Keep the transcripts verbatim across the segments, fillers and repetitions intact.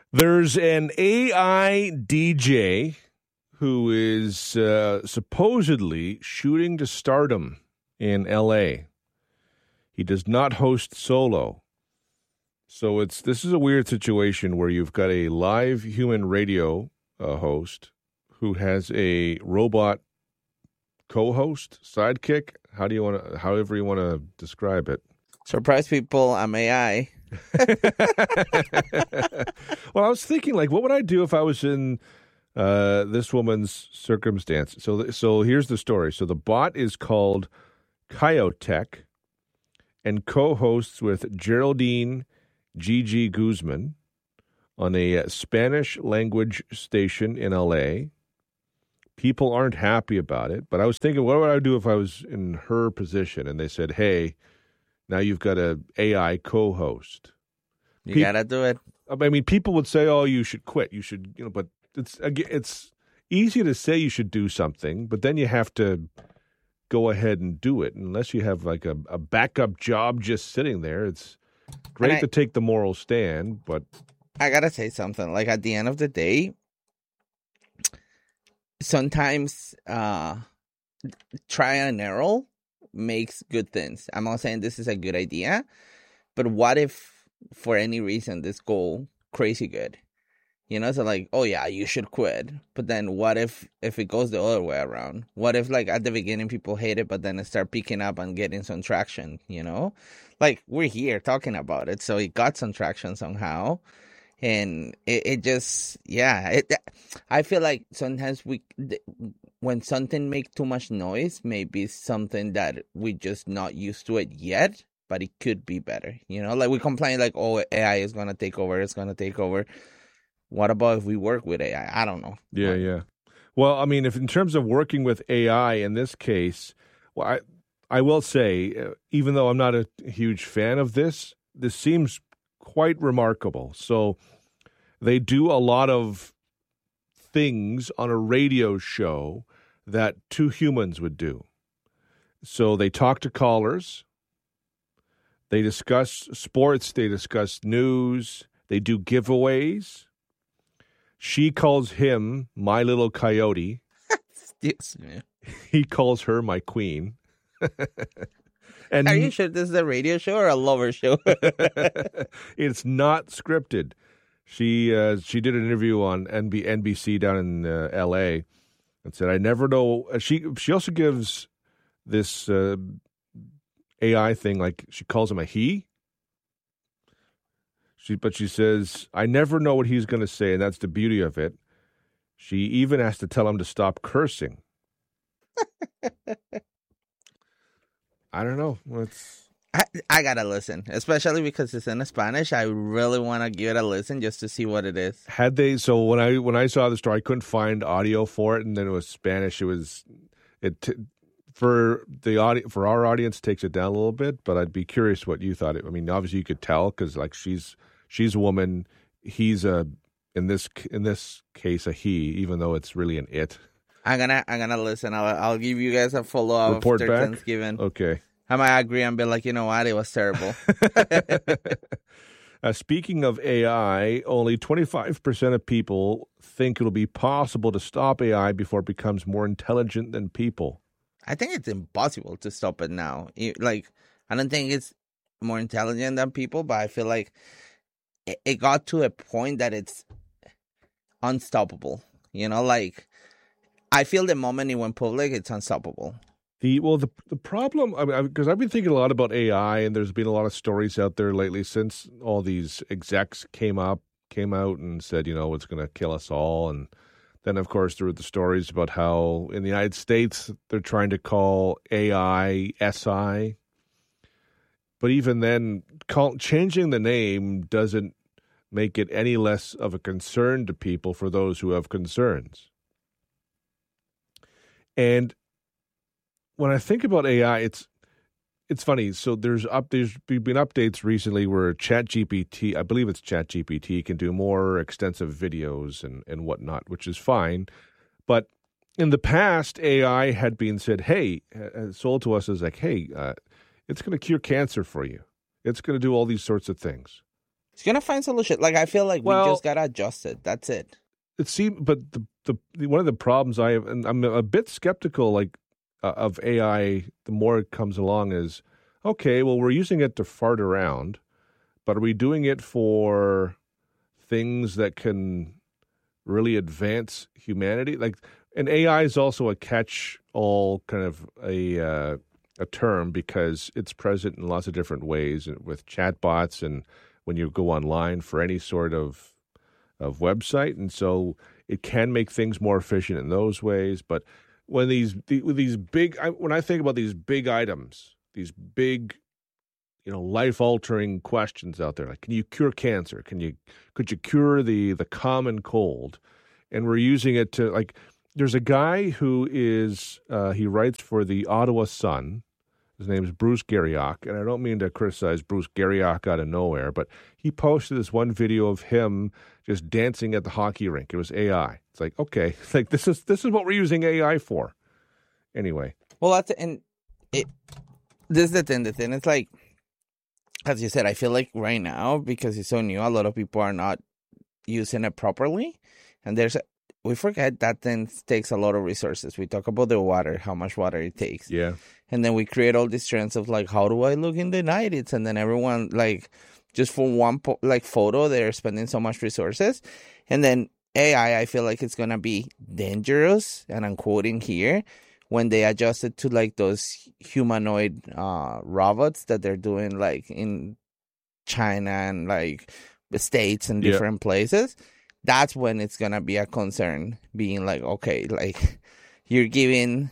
There's an A I D J who is uh, supposedly shooting to stardom in L A. He does not host solo. So it's this is a weird situation where you've got a live human radio uh, host who has a robot co-host, sidekick. How do you want to, however you want to describe it? Surprise people, I'm A I. Well, I was thinking, like, what would I do if I was in uh, this woman's circumstance? So, so here's the story. So the bot is called Kyotech and co-hosts with Geraldine Gigi Guzman on a Spanish language station in L A. People aren't happy about it, but I was thinking, what would I do if I was in her position? And they said, hey, now you've got a AI co-host. You Pe- gotta do it. I mean, people would say, "Oh, you should quit. You should," you know. But it's it's easy to say you should do something, but then you have to go ahead and do it. Unless you have like a, a backup job just sitting there, it's great I, to take the moral stand. But I gotta say something. Like at the end of the day, sometimes uh, try and error makes good things. I'm not saying this is a good idea, but what if for any reason this go crazy good? You know, so like, oh yeah, you should quit. But then what if if it goes the other way around? What if like at the beginning people hate it, but then it start picking up and getting some traction, you know? Like we're here talking about it, so it got some traction somehow. And it, it just, yeah, it, I feel like sometimes we, when something makes too much noise, maybe something that we just not used to it yet, but it could be better. You know, like we complain like, oh, A I is going to take over. It's going to take over. What about if we work with A I? I don't know. yeah, but, yeah. Well, I mean, if in terms of working with A I in this case, well, I, I will say, uh, even though I'm not a huge fan of this, this seems quite remarkable. So they do a lot of things on a radio show that two humans would do. So they talk to callers, they discuss sports, they discuss news, they do giveaways. She calls him my little coyote. Excuse me. He calls her my queen. And are you sure this is a radio show or a lover show? It's not scripted. She uh, she did an interview on N B C down in uh, L A and said, "I never know." She she also gives this uh, A I thing, like she calls him a he. She but she says, "I never know what he's going to say," and that's the beauty of it. She even has to tell him to stop cursing. I don't know. It's I, I gotta listen, especially because it's in Spanish. I really want to give it a listen just to see what it is. Had they so when I when I saw the story, I couldn't find audio for it, and then it was Spanish. It was it t- for the audio for our audience takes it down a little bit, but I'd be curious what you thought. I mean, obviously you could tell because like she's she's a woman, he's a in this in this case a he, even though it's really an it. I'm gonna I'm gonna listen. I'll I'll give you guys a follow up Report after back? Thanksgiving. Okay. I might agree and be like, you know what, it was terrible. uh, speaking of A I, only twenty-five percent of people think it'll be possible to stop A I before it becomes more intelligent than people. I think it's impossible to stop it now. It- like, I don't think it's more intelligent than people, but I feel like it, it got to a point that it's unstoppable. You know, like, I feel the moment it went public, it's unstoppable. The well, the the problem, I mean, because I've been thinking a lot about A I, and there's been a lot of stories out there lately since all these execs came up, came out and said, you know, it's going to kill us all, and then of course there were the stories about how in the United States they're trying to call A I S I, but even then, call, changing the name doesn't make it any less of a concern to people for those who have concerns, and when I think about A I, it's it's funny. So there's up there's been updates recently where ChatGPT, I believe it's ChatGPT, can do more extensive videos and, and whatnot, which is fine. But in the past, A I had been said, hey, uh, sold to us as like, hey, uh, it's going to cure cancer for you. It's going to do all these sorts of things. It's gonna find solution. Like I feel like well, we just gotta adjust it. That's it. It seems, but the, the one of the problems I have, and I'm a bit skeptical, like uh, of A I. The more it comes along, is okay. Well, we're using it to fart around, but are we doing it for things that can really advance humanity? Like, and A I is also a catch-all kind of a uh, a term because it's present in lots of different ways with chatbots and when you go online for any sort of of website, and so it can make things more efficient in those ways. But when these the, with these big, I, when I think about these big items, these big, you know, life-altering questions out there, like can you cure cancer? Can you could you cure the the common cold? And we're using it to like. There's a guy who is uh, he writes for the Ottawa Sun. His name is Bruce Garriock, and I don't mean to criticize Bruce Garriock out of nowhere, but he posted this one video of him just dancing at the hockey rink. It was A I. It's like, okay, like this is this is what we're using A I for. Anyway, well, that's and it. This is the thing. The thing is like, as you said, I feel like right now because it's so new, a lot of people are not using it properly, and there's a, we forget that thing takes a lot of resources. We talk about the water, how much water it takes. Yeah. And then we create all these trends of like, how do I look in the nineties? And then everyone like, just for one po- like photo, they're spending so much resources. And then A I, I feel like it's going to be dangerous. And I'm quoting here, when they adjust it to like those humanoid uh, robots that they're doing like in China and like the States and different yeah. places. That's when it's going to be a concern, being like, okay, like you're giving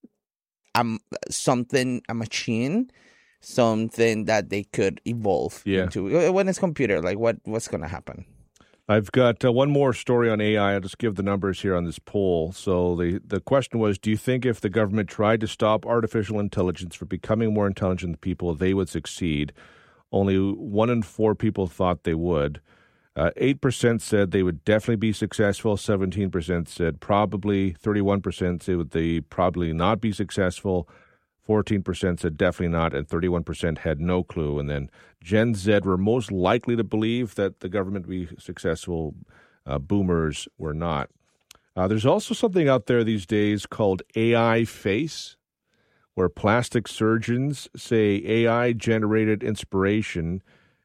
um, something, a machine, something that they could evolve yeah. into. When it's computer, like what, what's going to happen? I've got uh, one more story on A I. I'll just give the numbers here on this poll. So the, the question was, do you think if the government tried to stop artificial intelligence from becoming more intelligent than people, they would succeed? Only one in four people thought they would. Uh, eight percent said they would definitely be successful. seventeen percent said probably. thirty-one percent said they probably not be successful. fourteen percent said definitely not. And thirty-one percent had no clue. And then Gen Z were most likely to believe that the government would be successful. Uh, boomers were not. Uh, there's also something out there these days called A I face, where plastic surgeons say A I-generated inspiration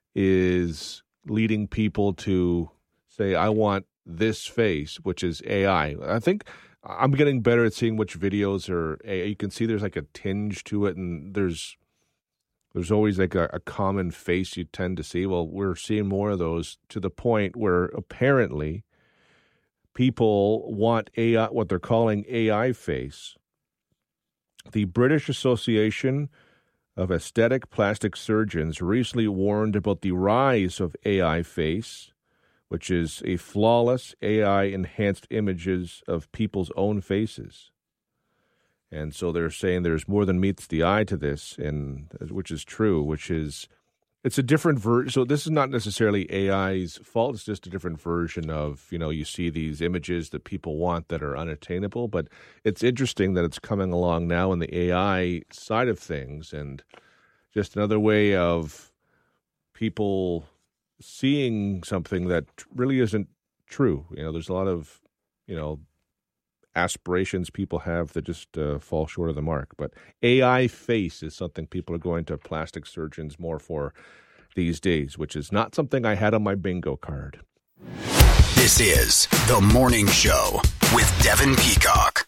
is leading people to say, I want this face, which is A I. I think I'm getting better at seeing which videos are A I. You can see there's like a tinge to it, and there's there's always like a, a common face you tend to see. Well, we're seeing more of those to the point where apparently people want A I, what they're calling A I face. The British Association of Aesthetic Plastic Surgeons recently warned about the rise of A I face, which is a flawless A I-enhanced images of people's own faces. And so they're saying there's more than meets the eye to this, and which is true, which is, it's a different version. So this is not necessarily A I's fault. It's just a different version of, you know, you see these images that people want that are unattainable. But it's interesting that it's coming along now in the A I side of things, and just another way of people seeing something that really isn't true. You know, there's a lot of, you know, aspirations people have that just uh, fall short of the mark. But A I face is something people are going to plastic surgeons more for these days, which is not something I had on my bingo card. This is The Morning Show with Devin Peacock.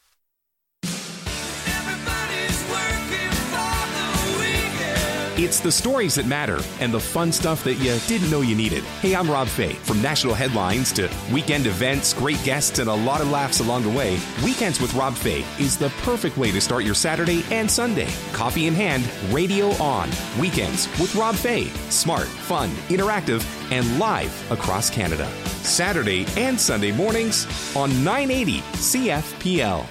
It's the stories that matter and the fun stuff that you didn't know you needed. Hey, I'm Rob Fay. From national headlines to weekend events, great guests, and a lot of laughs along the way, Weekends with Rob Fay is the perfect way to start your Saturday and Sunday. Coffee in hand, radio on. Weekends with Rob Fay. Smart, fun, interactive, and live across Canada. Saturday and Sunday mornings on nine eighty C F P L.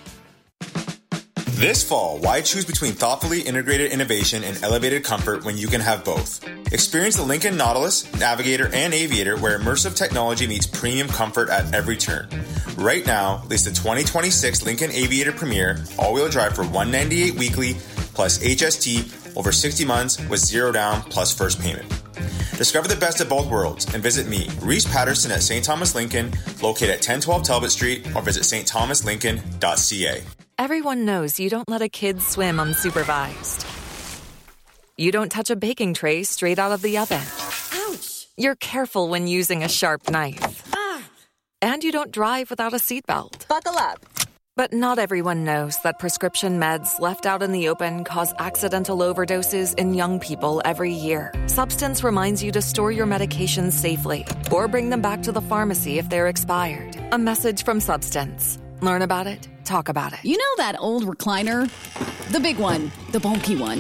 This fall, why choose between thoughtfully integrated innovation and elevated comfort when you can have both? Experience the Lincoln Nautilus, Navigator, and Aviator, where immersive technology meets premium comfort at every turn. Right now, lease the twenty twenty-six Lincoln Aviator Premier all-wheel drive for one hundred ninety-eight dollars weekly plus H S T over sixty months with zero down plus first payment. Discover the best of both worlds and visit me, Reese Patterson at Saint Thomas Lincoln, located at ten twelve Talbot Street, or visit st thomas lincoln dot c a. Everyone knows you don't let a kid swim unsupervised. You don't touch a baking tray straight out of the oven. Ouch! You're careful when using a sharp knife. Ah! And you don't drive without a seatbelt. Buckle up. But not everyone knows that prescription meds left out in the open cause accidental overdoses in young people every year. Substance reminds you to store your medications safely or bring them back to the pharmacy if they're expired. A message from Substance. Learn about it. Talk about it. You know that old recliner? The big one. The bulky one.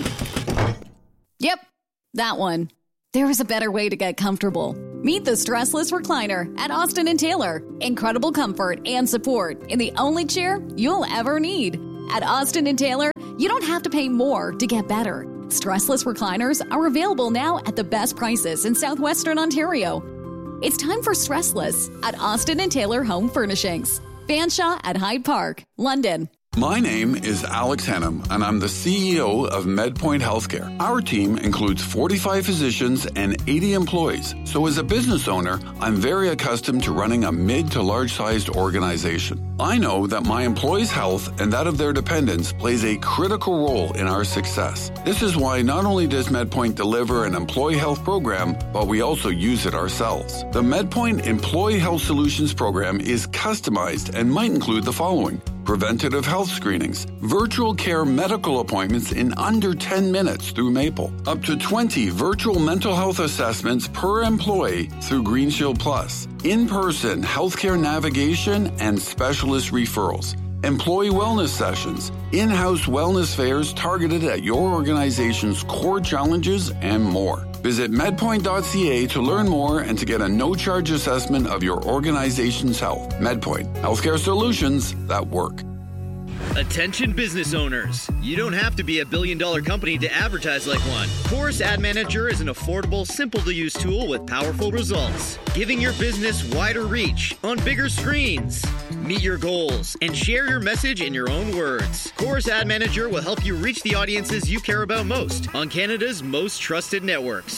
Yep, that one. There is a better way to get comfortable. Meet the Stressless Recliner at Austin and Taylor. Incredible comfort and support in the only chair you'll ever need. At Austin and Taylor, you don't have to pay more to get better. Stressless recliners are available now at the best prices in southwestern Ontario. It's time for Stressless at Austin and Taylor Home Furnishings. Fanshawe at Hyde Park, London. My name is Alex Hennum, and I'm the C E O of MedPoint Healthcare. Our team includes forty-five physicians and eighty employees. So as a business owner, I'm very accustomed to running a mid to large-sized organization. I know that my employees' health and that of their dependents plays a critical role in our success. This is why not only does MedPoint deliver an employee health program, but we also use it ourselves. The MedPoint Employee Health Solutions program is customized and might include the following: preventative health screenings, virtual care medical appointments in under ten minutes through Maple, up to twenty virtual mental health assessments per employee through Green Shield Plus, in-person healthcare navigation and specialist referrals, employee wellness sessions, in-house wellness fairs targeted at your organization's core challenges, and more. Visit medpoint dot c a to learn more and to get a no-charge assessment of your organization's health. MedPoint, healthcare solutions that work. Attention business owners. You don't have to be a billion dollar company to advertise like one. Chorus Ad Manager is an affordable, simple to use tool with powerful results, giving your business wider reach on bigger screens. Meet your goals and share your message in your own words. Chorus Ad Manager will help you reach the audiences you care about most on Canada's most trusted networks.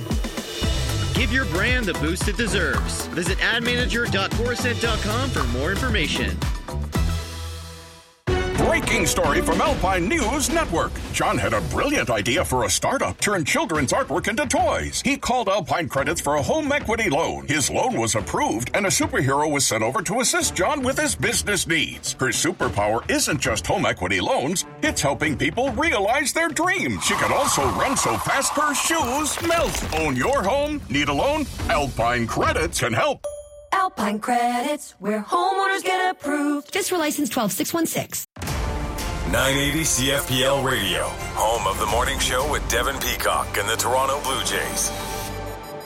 Give your brand the boost it deserves. Visit ad manager dot corusent dot com for more information. Breaking story from Alpine News Network. John had a brilliant idea for a startup. Turn children's artwork into toys. He called Alpine Credits for a home equity loan. His loan was approved, and a superhero was sent over to assist John with his business needs. Her superpower isn't just home equity loans. It's helping people realize their dreams. She can also run so fast her shoes melt. Own your home? Need a loan? Alpine Credits can help. Alpine Credits, where homeowners get approved. Just for license twelve six one six. nine eighty C F P L Radio, home of the morning show with Devin Peacock and the Toronto Blue Jays.